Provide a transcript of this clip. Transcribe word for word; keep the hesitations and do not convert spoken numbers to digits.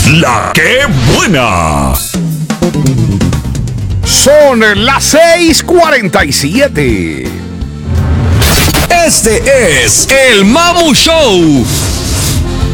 La que buena. Son las seis cuarenta y siete. Este es el Mamu Show.